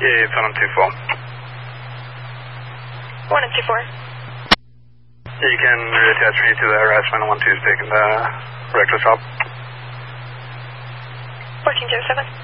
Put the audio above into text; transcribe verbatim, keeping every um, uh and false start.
Yeah, it's on two four. one and two four. You can reattach me to the harassment on one two is taking the reckless help. fourteen zero seven.